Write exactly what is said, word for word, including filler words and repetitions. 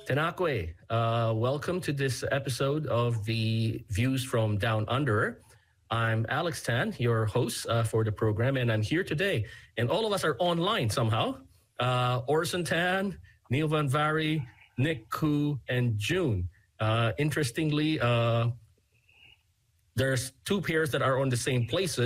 Tenakwe, uh, welcome to this episode of the Views from Down Under. I'm Alex Tan, your host uh, for the program, and I'm here today. And all of us are online somehow. Uh, Orson Tan, Neil Van Vary, Nick Koo, and June. Uh, interestingly, uh, there's two pairs that are on the same places.